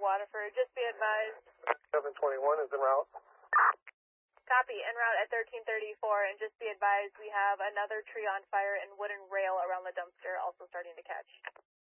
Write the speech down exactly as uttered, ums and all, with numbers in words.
Waterford. Just be advised. seven twenty-one is en route. Copy. En route at thirteen thirty-four, and just be advised we have another tree on fire and wooden rail around the dumpster also starting to catch.